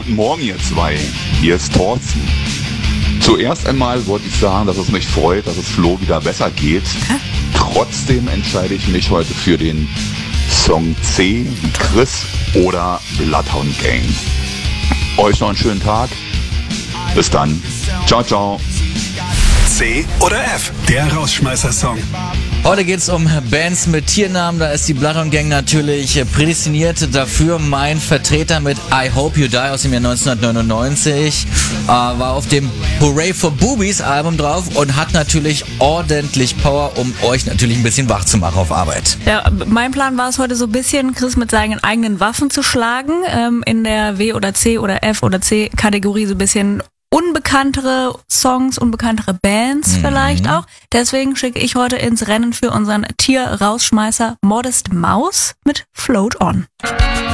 guten Morgen, ihr zwei. Hier ist Thorsten. Zuerst einmal wollte ich sagen, dass es mich freut, dass es Flo wieder besser geht. Trotzdem entscheide ich mich heute für den Song C wie Chris oder Bloodhound Gang. Euch noch einen schönen Tag. Bis dann. Ciao, ciao. C oder F, der Rausschmeißer-Song. Heute geht's um Bands mit Tiernamen, da ist die Bloodhound Gang natürlich prädestiniert dafür. Mein Vertreter mit I Hope You Die aus dem Jahr 1999 war auf dem Hooray for Boobies Album drauf und hat natürlich ordentlich Power, um euch natürlich ein bisschen wach zu machen auf Arbeit. Ja, mein Plan war es heute so ein bisschen, Chris mit seinen eigenen Waffen zu schlagen, in der W oder C oder F oder C Kategorie so ein bisschen unbekanntere Songs, unbekanntere Bands vielleicht auch. Deswegen schicke ich heute ins Rennen für unseren Tier-Rausschmeißer Modest Mouse mit Float On.